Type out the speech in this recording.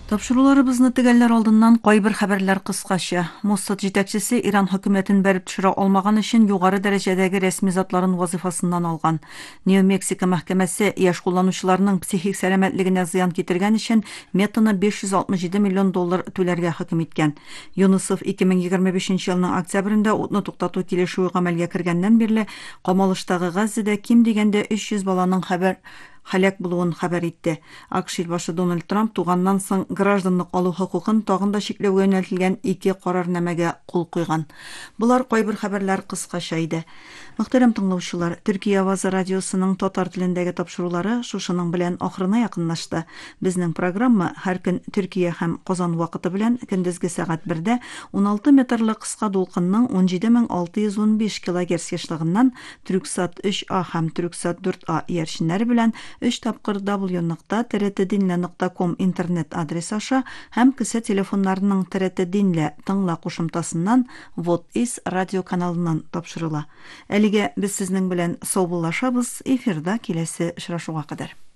Тапшыруларыбызны төгәлләр алдыннан кайбер хәбәрләр кыскача. Моссад җитәкчесе Иран хөкүмәтен бәреп төшерә алмаган өчен югары дәрәҗәдәге рәсми затларын вазифасыннан алган. Нью-Мексико мәхкәмәсе яшь кулланучыларның психик сәламәтлегенә зыян китергән өчен Метаны $567 миллион түләргә хөкем иткән. Юнысов 2025 елның октябрендә утны туктату килешүе гамәлгә кергәннән бирле камалыштагы Газзада ким дигәндә 300 баланың һәлак булуын хәбәр итте. АКШ башы Дональд Трамп туганнан соң гражданлык алу хокукын тагын да чикләүгә юнәлтелгән 2 карарнамәгә кул куйган. Булар кайбер хәбәрләр кыскача иде. Мөхтәрәм тыңлаучылар, Төркия Авазы радиосының татар телендәге тапшырулары шушының белән ахырына якынлашты. Безнең программа һәр көн Төркия һәм Казан вакыты белән көндезге сәгать 1дә 16 метрлы кыска дулкынның 17615 кГц ешлыгыннан Трюксат 3А һәм Трюксат 4А иярченнәре белән 3 тапкыр w.trt.dinle.com интернет адресы аша һәм кесә телефоннарының TRT Dinle тыңла кушымтасыннан Вот из радио каналыннан тапшырыла. Әлегә без сезнең белән саубуллашабыз, эфирда киләсе очрашуга кадәр.